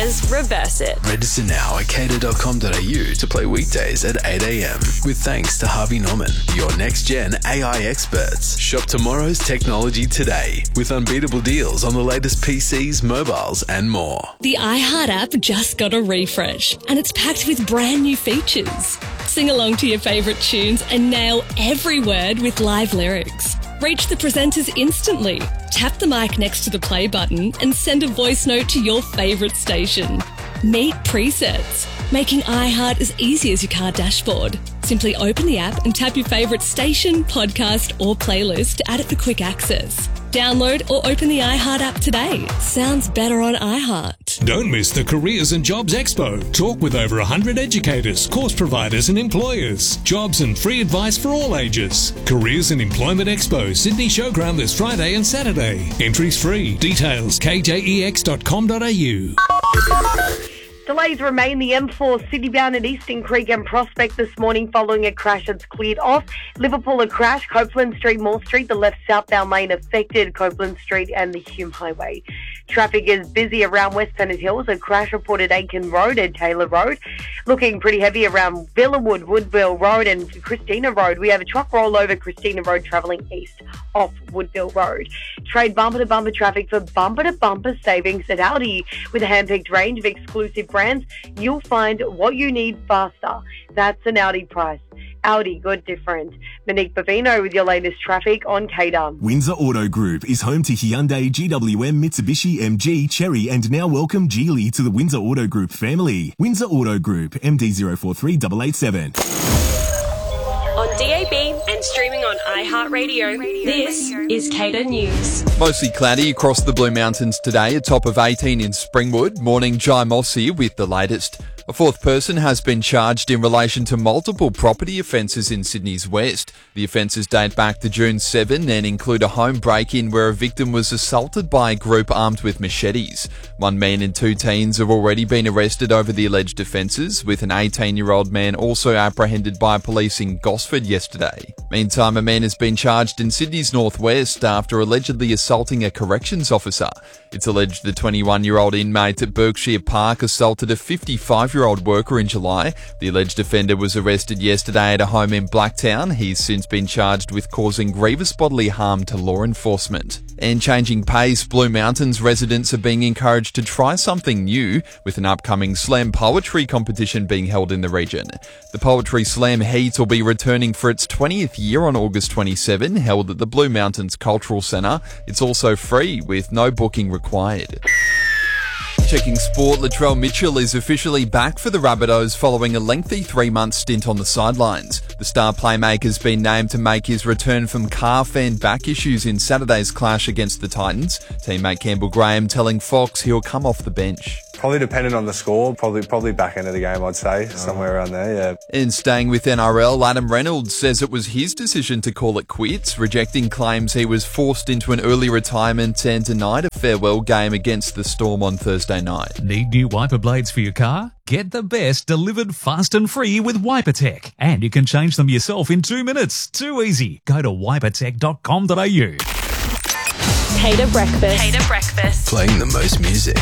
says reverse it. Register now at cater.com.au to play weekdays at 8 a.m. with thanks to Harvey Norman, your next-gen AI experts. Shop tomorrow's technology today with unbeatable deals on the latest PCs, mobiles and more. The iHeart app just got a refresh and it's packed with brand new features. Sing along to your favourite tunes and nail every word with live lyrics. Reach the presenters instantly. Tap the mic next to the play button and send a voice note to your favourite station. Meet presets, making iHeart as easy as your car dashboard. Simply open the app and tap your favourite station, podcast or playlist to add it for quick access. Download or open the iHeart app today. Sounds better on iHeart. Don't miss the Careers and Jobs Expo. Talk with over 100 educators, course providers and employers. Jobs and free advice for all ages. Careers and Employment Expo, Sydney Showground this Friday and Saturday. Entries free. Details kjex.com.au. Delays remain the M4 Sydney-bound at Eastern Creek and Prospect this morning following a crash that's cleared off. Liverpool a crash, Copeland Street, Moore Street, the left southbound lane affected Copeland Street and the Hume Highway. Traffic is busy around West Pennant Hills, a crash reported Aiken Road and Taylor Road. Looking pretty heavy around Villawood, Woodville Road and Christina Road. We have a truck rollover Christina Road travelling east off Woodville Road. Trade bumper-to-bumper traffic for bumper-to-bumper savings at Audi. With a hand-picked range of exclusive brands, you'll find what you need faster. That's an Audi price. Audi, good different. Monique Bavino with your latest traffic on Cater. Windsor Auto Group is home to Hyundai, GWM, Mitsubishi, MG, Chery, and now welcome Geely to the Windsor Auto Group family. Windsor Auto Group, MD043887. On DAB and streaming on iHeartRadio, this is Cater News. Mostly cloudy across the Blue Mountains today, a top of 18 in Springwood. Morning, Jai Moss here with the latest. A fourth person has been charged in relation to multiple property offences in Sydney's West. The offences date back to June 7 and include a home break-in where a victim was assaulted by a group armed with machetes. One man and two teens have already been arrested over the alleged offences, with an 18-year-old man also apprehended by police in Gosford yesterday. Meantime, a man has been charged in Sydney's northwest after allegedly assaulting a corrections officer. It's alleged the 21-year-old inmate at Berkshire Park assaulted a 55-year-old worker in July. The alleged offender was arrested yesterday at a home in Blacktown. He's since been charged with causing grievous bodily harm to law enforcement. And changing pace, Blue Mountains residents are being encouraged to try something new with an upcoming slam poetry competition being held in the region. The Poetry Slam Heat will be returning for its 20th year on August 27, held at the Blue Mountains Cultural Centre. It's also free with no booking required. Checking sport, Latrell Mitchell is officially back for the Rabbitohs following a lengthy 3-month stint on the sidelines. The star playmaker's been named to make his return from calf and back issues in Saturday's clash against the Titans. Teammate Campbell Graham telling Fox he'll come off the bench. Probably dependent on the score, probably back end of the game, I'd say, somewhere around there, yeah. And staying with NRL, Adam Reynolds says it was his decision to call it quits, rejecting claims he was forced into an early retirement and denied a farewell game against the Storm on Thursday night. Need new wiper blades for your car? Get the best delivered fast and free with WiperTech. And you can change them yourself in 2 minutes. Too easy. Go to wipertech.com.au. Cater Breakfast. Playing the most music.